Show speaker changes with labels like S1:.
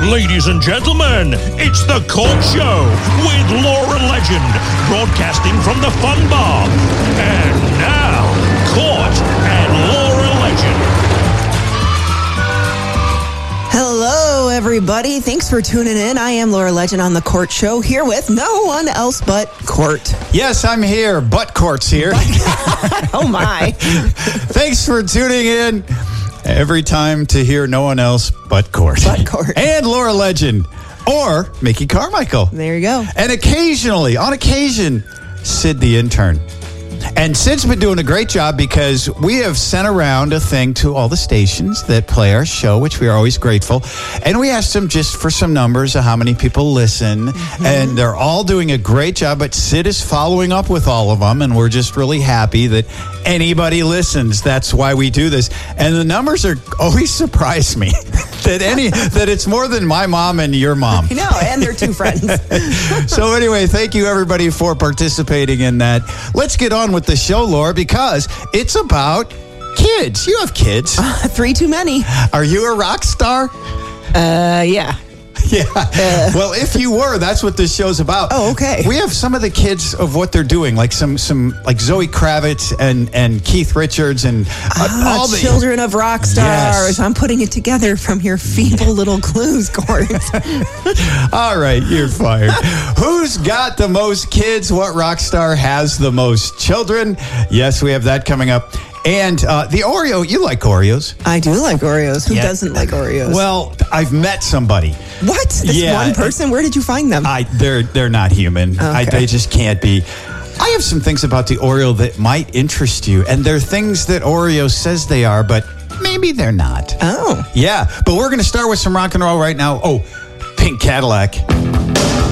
S1: Ladies and gentlemen, it's the Court Show with Laura Legend, broadcasting from the Fun Bar. And now, Court and Laura Legend.
S2: Hello, everybody. Thanks for tuning in. I am Laura Legend on the Court Show, here with no one else but Court.
S3: Yes, I'm here, but Court's here.
S2: Oh, my.
S3: Thanks for tuning in every time to hear no one else but Court.
S2: But Court.
S3: And Laura Legend, or Mickey Carmichael.
S2: There you go.
S3: And occasionally, on occasion, Sid the intern. And Sid's been doing a great job because we have sent around a thing to all the stations that play our show, which we are always grateful. And we asked them just for some numbers of how many people listen. Mm-hmm. And they're all doing a great job, but Sid is following up with all of them. And we're just really happy that anybody listens. That's why we do this. And the numbers are always surprise me that it's more than my mom and your mom.
S2: I know, and they're two friends.
S3: So anyway, thank you everybody for participating in that. Let's get on with the show, Laura, because it's about kids. You have kids.
S2: 3 too many.
S3: Are you a rock star?
S2: Yeah.
S3: Yeah. Well, if you were, that's what this show's about.
S2: Oh, okay.
S3: We have some of the kids of what they're doing, like some like Zoe Kravitz and Keith Richards and all the
S2: children of rock stars.
S3: Yes.
S2: I'm putting it together from your feeble little clues, Court.
S3: All right, you're fired. Who's got the most kids? What rock star has the most children? Yes, we have that coming up. And the Oreo, you like Oreos.
S2: I do like Oreos. Who doesn't like Oreos?
S3: Well, I've met somebody.
S2: What? This one person? Where did you find them?
S3: They're not human.
S2: Okay.
S3: They just can't be. I have some things about the Oreo that might interest you. And they're things that Oreo says they are, but maybe they're not.
S2: Oh.
S3: Yeah, but we're going to start with some rock and roll right now. Oh, Pink Cadillac.